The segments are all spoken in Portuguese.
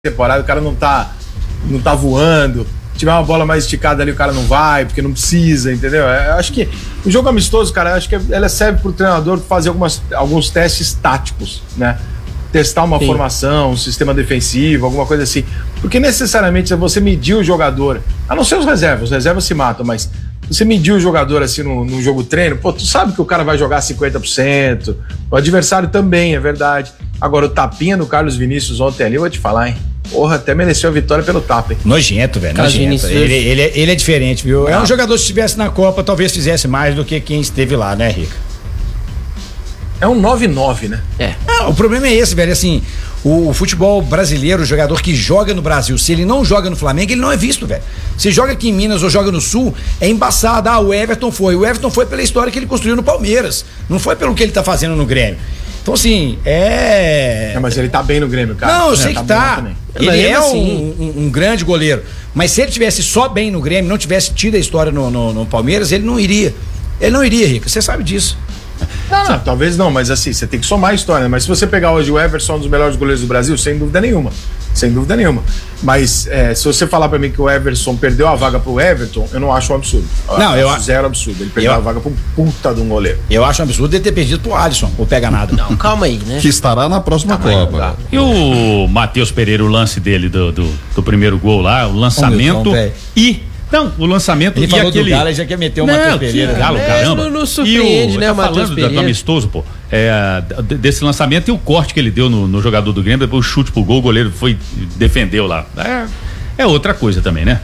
temporada, o cara não tá voando. Se tiver uma bola mais esticada ali, o cara não vai, porque não precisa, entendeu? Eu acho que o jogo amistoso, cara, eu acho que ela serve pro treinador fazer alguns testes táticos, né? Testar uma formação, um sistema defensivo, alguma coisa assim. Porque necessariamente, se você medir o jogador, a não ser os reservas se matam, mas você medir o jogador assim num jogo treino, pô, tu sabe que o cara vai jogar 50%, o adversário também, é verdade. Agora, o tapinha do Carlos Vinícius ontem ali, eu vou te falar, hein? Porra, até mereceu a vitória pelo tapa, hein? Nojento, velho, nojento. Ele é diferente, viu? Não. É um jogador, se estivesse na Copa, talvez fizesse mais do que quem esteve lá, né, Rica? É um 9-9, né? O problema é esse, velho, assim, o futebol brasileiro, o jogador que joga no Brasil, se ele não joga no Flamengo, ele não é visto, velho. Se joga aqui em Minas ou joga no Sul, é embaçado. O Everton foi pela história que ele construiu no Palmeiras, não foi pelo que ele tá fazendo no Grêmio. Então, assim, mas ele tá bem no Grêmio, cara. Não, eu sei que tá. Ele é um grande goleiro. Mas se ele tivesse só bem no Grêmio, não tivesse tido a história no Palmeiras, ele não iria. Ele não iria, Rica. Você sabe disso. Não, talvez não, mas assim, você tem que somar a história. Mas se você pegar hoje o Everson, um dos melhores goleiros do Brasil, sem dúvida nenhuma. Mas se você falar pra mim que o Everson perdeu a vaga pro Everton, eu não acho um absurdo. Eu acho zero absurdo. Ele perdeu a vaga pro puta de um goleiro. Eu acho um absurdo ele ter perdido pro Alisson, ou pega nada. Não, calma aí, né? Que estará na próxima Copa. E o Matheus Pereira, o lance dele do primeiro gol lá, o lançamento o lançamento ele falou do Galo, já quer meter o Matheus Pereira. Galo, caramba. Não surpreende, né, o Matheus Pereira. Do amistoso, pô. Desse lançamento e o corte que ele deu no jogador do Grêmio, depois o chute pro gol, o goleiro defendeu lá. É outra coisa também, né?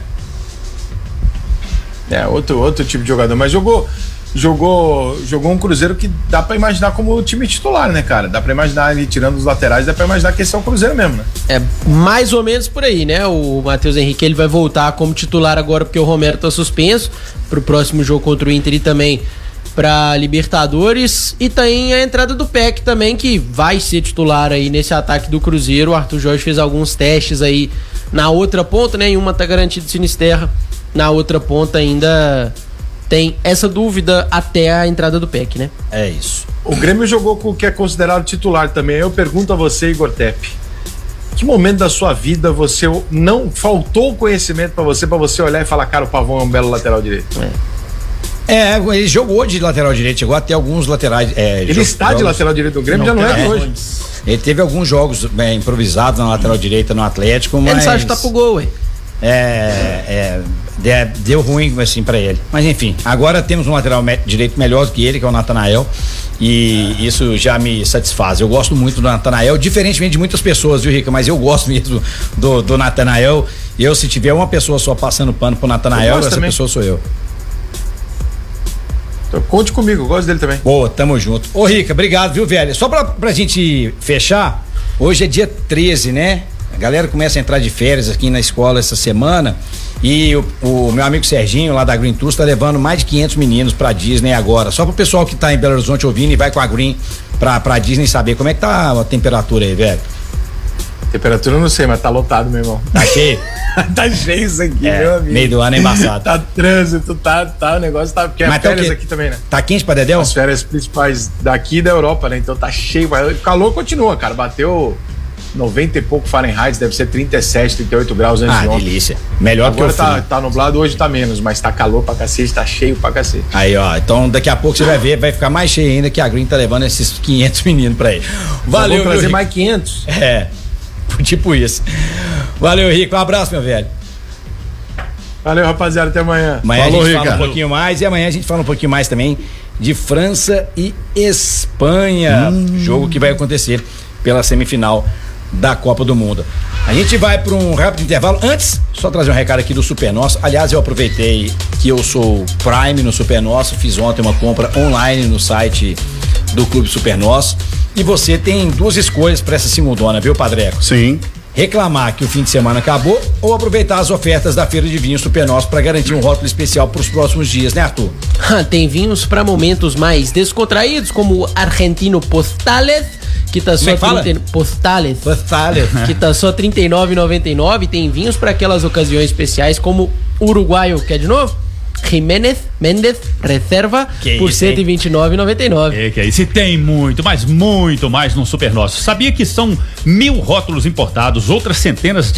Outro tipo de jogador, mas jogou um Cruzeiro que dá pra imaginar como o time titular, né, cara? Dá pra imaginar ele tirando os laterais, dá pra imaginar que esse é o Cruzeiro mesmo, né? É mais ou menos por aí, né? O Matheus Henrique, ele vai voltar como titular agora porque o Romero tá suspenso pro próximo jogo contra o Inter e também pra Libertadores, e tem a entrada do Peck também, que vai ser titular aí nesse ataque do Cruzeiro. O Arthur Jorge fez alguns testes aí na outra ponta, né? Em uma tá garantido Sinisterra, na outra ponta ainda tem essa dúvida até a entrada do Peck, né? É isso. O Grêmio jogou com o que é considerado titular também. Eu pergunto a você, Igor Tepe, que momento da sua vida você não faltou conhecimento pra você olhar e falar, cara, o Pavão é um belo lateral direito? Ele jogou de lateral direito, chegou até alguns laterais. Ele está de lateral direito do Grêmio, já não é de hoje. Ele teve alguns jogos improvisados na lateral direita no Atlético, mas... Ele só chutar pro gol, ué. Deu ruim assim pra ele, mas enfim, agora temos um lateral direito melhor do que ele, que é o Natanael, e isso já me satisfaz. Eu gosto muito do Natanael, diferentemente de muitas pessoas, viu, Rica? Mas eu gosto mesmo do Natanael. Se tiver uma pessoa só passando pano pro Natanael, essa também. Pessoa sou eu. Então, conte comigo, eu gosto dele também. Boa, tamo junto. Ô, Rica, obrigado, viu, velho? Só pra gente fechar, hoje é dia 13, né? A galera começa a entrar de férias aqui na escola essa semana, e o meu amigo Serginho lá da Green Tours tá levando mais de 500 meninos pra Disney agora, só pro pessoal que tá em Belo Horizonte ouvindo e vai com a Green pra Disney saber como é que tá a temperatura aí, velho. Temperatura eu não sei, mas tá lotado, meu irmão. Tá cheio? Tá cheio isso aqui, meu amigo. Meio do ano é embaçado. Tá trânsito, tá, o negócio tá, porque mas é férias aqui também, né? Tá quente pra Dedéu? As férias principais daqui da Europa, né? Então tá cheio, o calor continua, cara, bateu 90 e pouco Fahrenheit, deve ser 37, 38 graus antes de ontem. Delícia. Melhor agora que o frio. Tá nublado, hoje tá menos, mas tá calor pra cacete, tá cheio pra cacete. Aí, ó, então daqui a pouco você vai ver, vai ficar mais cheio ainda, que a Green tá levando esses 500 meninos pra ele. Valeu, vou trazer mais 500. Tipo isso. Valeu, Rico, um abraço, meu velho. Valeu, rapaziada, até amanhã. Amanhã a gente fala um pouquinho mais, e amanhã a gente fala um pouquinho mais também de França e Espanha, jogo que vai acontecer pela semifinal da Copa do Mundo. A gente vai para um rápido intervalo. Antes, só trazer um recado aqui do Super Nosso. Aliás, eu aproveitei que eu sou Prime no Super Nosso, fiz ontem uma compra online no site do Clube Super Nosso, e você tem duas escolhas para essa segundona, viu, Padreco? Sim. Reclamar que o fim de semana acabou ou aproveitar as ofertas da Feira de Vinhos Super Nosso para garantir um rótulo especial para os próximos dias, né, Arthur? Tem vinhos para momentos mais descontraídos, como o Argentino Postales, que tá só Postales, que tá só R$ 39,99. Tem vinhos para aquelas ocasiões especiais, como Uruguaio, quer de novo? Mendes reserva por R$ 129,99. É que aí se tem muito, mas muito mais no Super Nosso. Sabia que são 1.000 rótulos importados, outras centenas de